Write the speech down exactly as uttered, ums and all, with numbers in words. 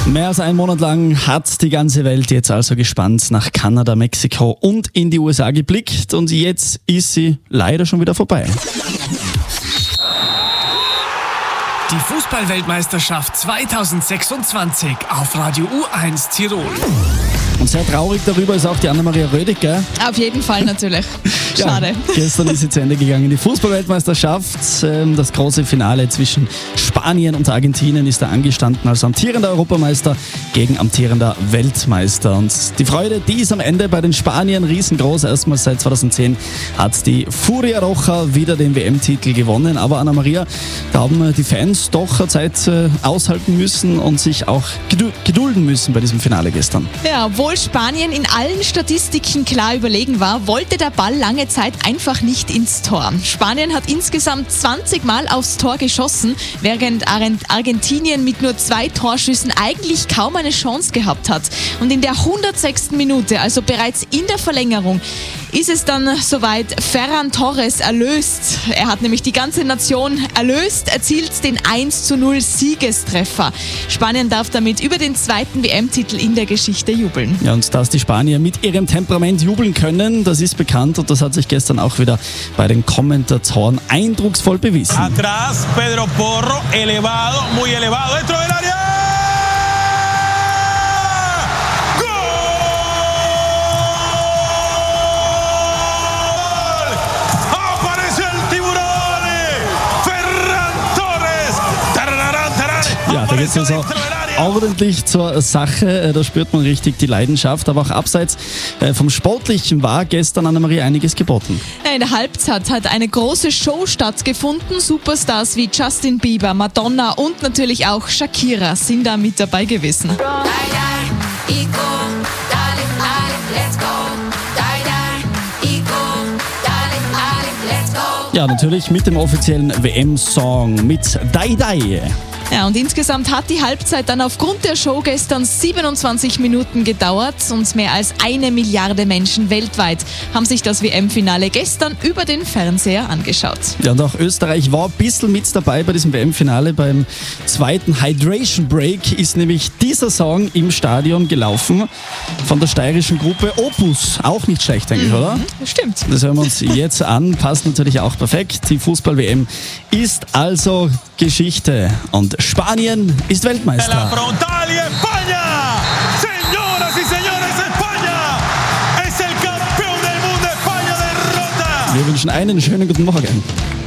Mehr als einen Monat lang hat die ganze Welt jetzt also gespannt nach Kanada, Mexiko und in die U S A geblickt und jetzt ist sie leider schon wieder vorbei. Die Fußball-Weltmeisterschaft zweitausendsechsundzwanzig auf Radio U eins Tirol. Und sehr traurig darüber ist auch die Anna-Maria Rödig, gell? Auf jeden Fall natürlich. Schade. Ja, gestern ist sie zu Ende gegangen. Die Fußball-Weltmeisterschaft, das große Finale zwischen Spanien und Argentinien ist da angestanden als amtierender Europameister gegen amtierender Weltmeister. Und die Freude, die ist am Ende bei den Spaniern riesengroß. Erstmals seit zweitausendzehn hat die Furia Roja wieder den W M-Titel gewonnen. Aber Anna-Maria, da haben die Fans doch eine Zeit aushalten müssen und sich auch gedulden müssen bei diesem Finale gestern. Ja, obwohl Spanien in allen Statistiken klar überlegen war, wollte der Ball lange Zeit einfach nicht ins Tor. Spanien hat insgesamt zwanzig Mal aufs Tor geschossen, während Argentinien mit nur zwei Torschüssen eigentlich kaum eine Chance gehabt hat. Und in der hundertsechsten Minute, also bereits in der Verlängerung, ist es dann soweit. Ferran Torres erlöst. Er hat nämlich die ganze Nation erlöst, erzielt den eins zu null Siegestreffer. Spanien darf damit über den zweiten W M-Titel in der Geschichte jubeln. Ja, und dass die Spanier mit ihrem Temperament jubeln können, das ist bekannt und das hat sich gestern auch wieder bei den Kommentatoren eindrucksvoll bewiesen. Atrás, Pedro Porro, elevado, muy elevado, dentro del área. Ja, da geht es also ordentlich zur Sache, da spürt man richtig die Leidenschaft, aber auch abseits vom Sportlichen war gestern Anna-Maria einiges geboten. In der Halbzeit hat eine große Show stattgefunden. Superstars wie Justin Bieber, Madonna und natürlich auch Shakira sind da mit dabei gewesen. Ja, natürlich mit dem offiziellen W M-Song mit Dai Dai. Ja, und insgesamt hat die Halbzeit dann aufgrund der Show gestern siebenundzwanzig Minuten gedauert und mehr als eine Milliarde Menschen weltweit haben sich das W M-Finale gestern über den Fernseher angeschaut. Ja, und auch Österreich war ein bisschen mit dabei bei diesem W M-Finale. Beim zweiten Hydration Break ist nämlich dieser Song im Stadion gelaufen von der steirischen Gruppe Opus. Auch nicht schlecht, denke ich, mhm, oder? Stimmt. Das hören wir uns jetzt an. Passt natürlich auch perfekt. Die Fußball-W M ist also Geschichte und Spanien ist Weltmeister. Wir wünschen einen schönen guten Morgen.